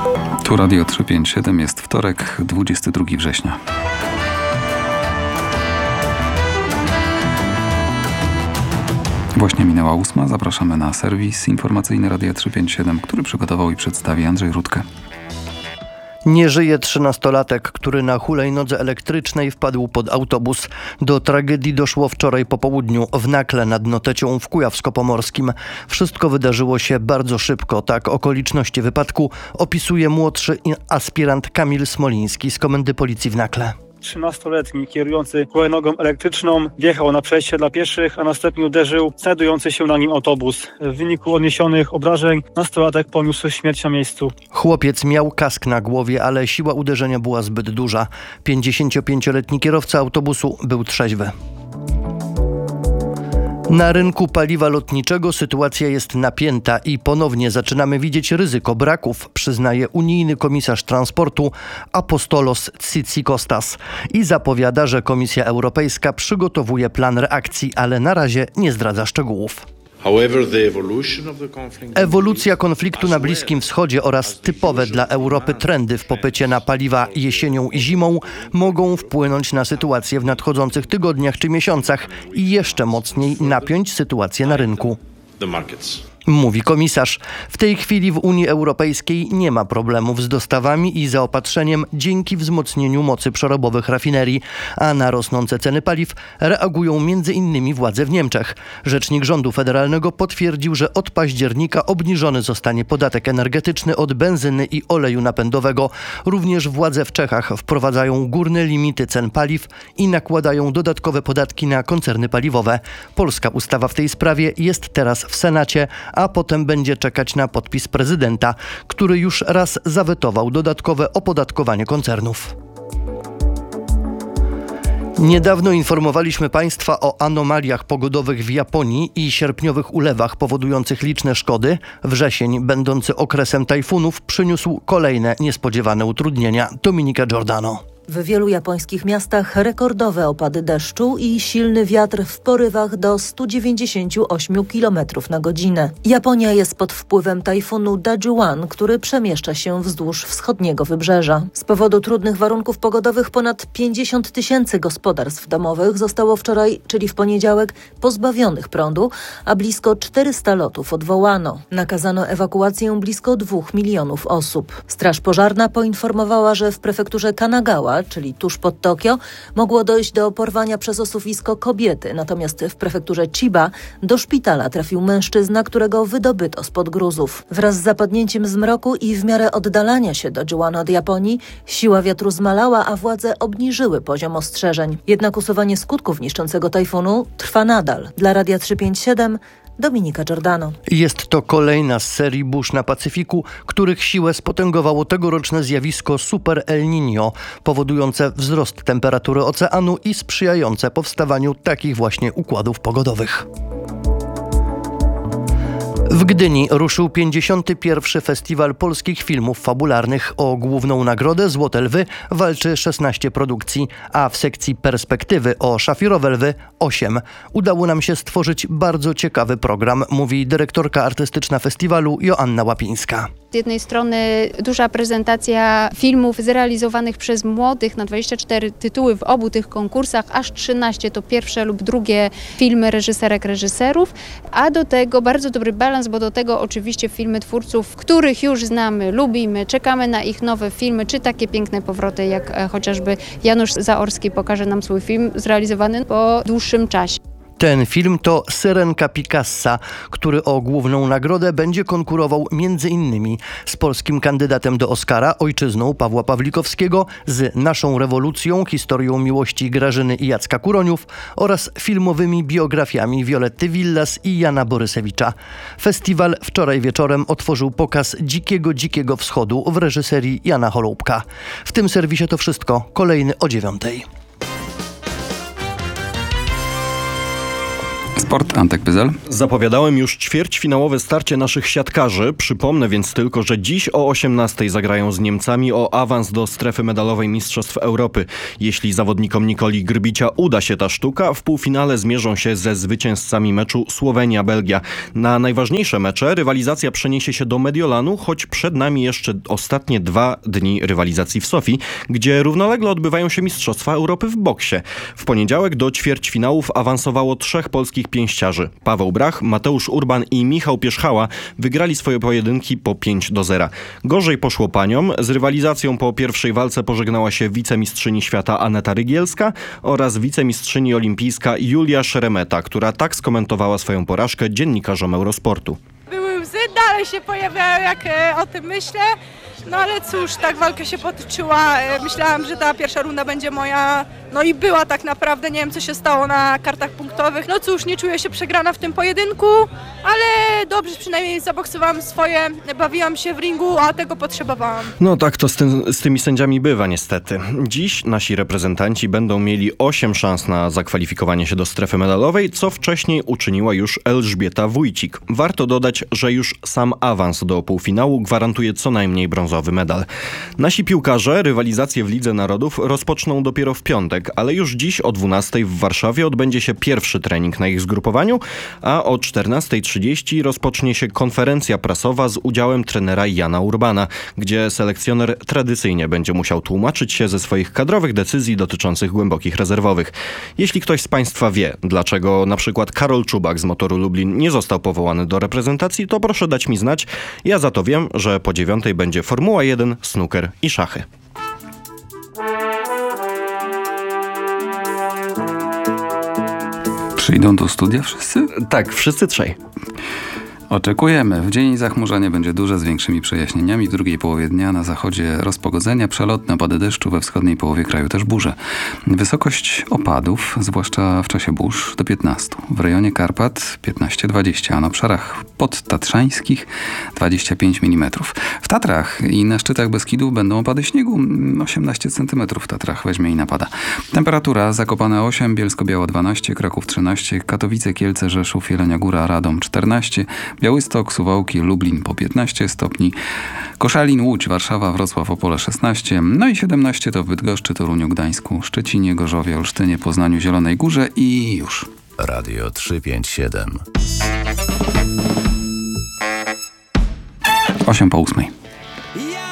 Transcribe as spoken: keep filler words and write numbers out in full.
Tu Radio trzysta pięćdziesiąt siedem, jest wtorek, dwudziestego drugiego września. Właśnie minęła ósma. Zapraszamy na serwis informacyjny Radia trzysta pięćdziesiąt siedem, który przygotował i przedstawi Andrzej Rutkę. Nie żyje trzynastolatek, który na hulajnodze elektrycznej wpadł pod autobus. Do tragedii doszło wczoraj po południu w Nakle nad Notecią w Kujawsko-Pomorskim. Wszystko wydarzyło się bardzo szybko. Tak okoliczności wypadku opisuje młodszy aspirant Kamil Smoliński z Komendy Policji w Nakle. trzynastoletni kierujący hulajnogą elektryczną wjechał na przejście dla pieszych, a następnie uderzył znajdujący się na nim autobus. W wyniku odniesionych obrażeń nastolatek poniósł śmierć na miejscu. Chłopiec miał kask na głowie, ale siła uderzenia była zbyt duża. pięćdziesięciopięcioletni kierowca autobusu był trzeźwy. Na rynku paliwa lotniczego sytuacja jest napięta i ponownie zaczynamy widzieć ryzyko braków, przyznaje unijny komisarz transportu Apostolos Tsikostas i zapowiada, że Komisja Europejska przygotowuje plan reakcji, ale na razie nie zdradza szczegółów. Ewolucja konfliktu na Bliskim Wschodzie oraz typowe dla Europy trendy w popycie na paliwa jesienią i zimą mogą wpłynąć na sytuację w nadchodzących tygodniach czy miesiącach i jeszcze mocniej napiąć sytuację na rynku. Mówi komisarz. W tej chwili w Unii Europejskiej nie ma problemów z dostawami i zaopatrzeniem dzięki wzmocnieniu mocy przerobowych rafinerii, a na rosnące ceny paliw reagują między innymi władze w Niemczech. Rzecznik rządu federalnego potwierdził, że od października obniżony zostanie podatek energetyczny od benzyny i oleju napędowego. Również władze w Czechach wprowadzają górne limity cen paliw i nakładają dodatkowe podatki na koncerny paliwowe. Polska ustawa w tej sprawie jest teraz w Senacie, a potem będzie czekać na podpis prezydenta, który już raz zawetował dodatkowe opodatkowanie koncernów. Niedawno informowaliśmy Państwa o anomaliach pogodowych w Japonii i sierpniowych ulewach powodujących liczne szkody. Wrzesień, będący okresem tajfunów, przyniósł kolejne niespodziewane utrudnienia. Dominika Giordano. W wielu japońskich miastach rekordowe opady deszczu i silny wiatr w porywach do stu dziewięćdziesięciu ośmiu kilometrów na godzinę. Japonia jest pod wpływem tajfunu Dajuan, który przemieszcza się wzdłuż wschodniego wybrzeża. Z powodu trudnych warunków pogodowych ponad pięćdziesiąt tysięcy gospodarstw domowych zostało wczoraj, czyli w poniedziałek, pozbawionych prądu, a blisko czterysta lotów odwołano. Nakazano ewakuację blisko dwóch milionów osób. Straż pożarna poinformowała, że w prefekturze Kanagawa, czyli tuż pod Tokio, mogło dojść do porwania przez osuwisko kobiety. Natomiast w prefekturze Chiba do szpitala trafił mężczyzna, którego wydobyto spod gruzów. Wraz z zapadnięciem zmroku i w miarę oddalania się Dajuan od Japonii, siła wiatru zmalała, a władze obniżyły poziom ostrzeżeń. Jednak usuwanie skutków niszczącego tajfunu trwa nadal. Dla Radia trzysta pięćdziesiąt siedem Dominika Giordano. Jest to kolejna z serii burz na Pacyfiku, których siłę spotęgowało tegoroczne zjawisko Super El Niño, powodujące wzrost temperatury oceanu i sprzyjające powstawaniu takich właśnie układów pogodowych. W Gdyni ruszył pięćdziesiąty pierwszy Festiwal Polskich Filmów Fabularnych. O główną nagrodę Złote Lwy walczy szesnaście produkcji, a w sekcji Perspektywy o Szafirowe Lwy osiem. Udało nam się stworzyć bardzo ciekawy program, mówi dyrektorka artystyczna festiwalu Joanna Łapińska. Z jednej strony duża prezentacja filmów zrealizowanych przez młodych na dwadzieścia cztery tytuły w obu tych konkursach, aż trzynaście to pierwsze lub drugie filmy reżyserek, reżyserów, a do tego bardzo dobry balans, bo do tego oczywiście filmy twórców, których już znamy, lubimy, czekamy na ich nowe filmy, czy takie piękne powroty, jak e, chociażby Janusz Zaorski pokaże nam swój film zrealizowany po dłuższym czasie. Ten film to Syrenka Picassa, który o główną nagrodę będzie konkurował między innymi z polskim kandydatem do Oscara, Ojczyzną Pawła Pawlikowskiego, z Naszą rewolucją, historią miłości Grażyny i Jacka Kuroniów oraz filmowymi biografiami Violetty Villas i Jana Borysewicza. Festiwal wczoraj wieczorem otworzył pokaz Dzikiego Dzikiego Wschodu w reżyserii Jana Holubka. W tym serwisie to wszystko. Kolejny o dziewiątej. Sport, Antek Pyzel. Zapowiadałem już ćwierćfinałowe starcie naszych siatkarzy. Przypomnę więc tylko, że dziś o osiemnastej zagrają z Niemcami o awans do strefy medalowej Mistrzostw Europy. Jeśli zawodnikom Nikoli Grbicia uda się ta sztuka, w półfinale zmierzą się ze zwycięzcami meczu Słowenia-Belgia. Na najważniejsze mecze rywalizacja przeniesie się do Mediolanu, choć przed nami jeszcze ostatnie dwa dni rywalizacji w Sofii, gdzie równolegle odbywają się Mistrzostwa Europy w boksie. W poniedziałek do ćwierćfinałów awansowało trzech polskich pięściarzy. Paweł Brach, Mateusz Urban i Michał Pierzchała wygrali swoje pojedynki po pięć do zera. Gorzej poszło paniom. Z rywalizacją po pierwszej walce pożegnała się wicemistrzyni świata Aneta Rygielska oraz wicemistrzyni olimpijska Julia Szeremeta, która tak skomentowała swoją porażkę dziennikarzom Eurosportu. Były łzy, dalej się pojawiają, jak e, o tym myślę. No ale cóż, tak walka się potoczyła. E, myślałam, że ta pierwsza runda będzie moja. No i była tak naprawdę. Nie wiem, co się stało na kartach punktowych. No cóż, nie czuję się przegrana w tym pojedynku, ale dobrze, przynajmniej zaboksowałam swoje. Bawiłam się w ringu, a tego potrzebowałam. No tak to z, tym, z tymi sędziami bywa niestety. Dziś nasi reprezentanci będą mieli osiem szans na zakwalifikowanie się do strefy medalowej, co wcześniej uczyniła już Elżbieta Wójcik. Warto dodać, że już sam awans do półfinału gwarantuje co najmniej brązowy medal. Nasi piłkarze rywalizację w Lidze Narodów rozpoczną dopiero w piątek, ale już dziś o dwunastej w Warszawie odbędzie się pierwszy trening na ich zgrupowaniu, a o czternastej trzydzieści rozpocznie się konferencja prasowa z udziałem trenera Jana Urbana, gdzie selekcjoner tradycyjnie będzie musiał tłumaczyć się ze swoich kadrowych decyzji dotyczących głębokich rezerwowych. Jeśli ktoś z Państwa wie, dlaczego na przykład Karol Czubak z Motoru Lublin nie został powołany do reprezentacji, to proszę dać mi znać. Ja za to wiem, że po dziewiątej będzie Formuła jeden, snooker i szachy. Przyjdą do studia wszyscy? Tak, wszyscy trzej. Oczekujemy. W dzień zachmurzenie będzie duże z większymi przejaśnieniami. W drugiej połowie dnia na zachodzie rozpogodzenia, przelotne opady deszczu, we wschodniej połowie kraju też burze. Wysokość opadów, zwłaszcza w czasie burz, do piętnastu. W rejonie Karpat piętnaście dwadzieścia, a na obszarach podtatrzańskich dwadzieścia pięć milimetrów. W Tatrach i na szczytach Beskidów będą opady śniegu. osiemnaście centymetrów w Tatrach weźmie i napada. Temperatura: Zakopane osiem, Bielsko-Biała dwanaście, Kraków trzynaście, Katowice, Kielce, Rzeszów, Jelenia Góra, Radom czternaście, Białystok, Suwałki, Lublin po piętnaście stopni, Koszalin, Łódź, Warszawa, Wrocław, Opole szesnaście, no i siedemnaście to w Bydgoszczy, Toruniu, Gdańsku, Szczecinie, Gorzowie, Olsztynie, Poznaniu, Zielonej Górze i już. Radio trzysta pięćdziesiąt siedem. osiem po ósmej.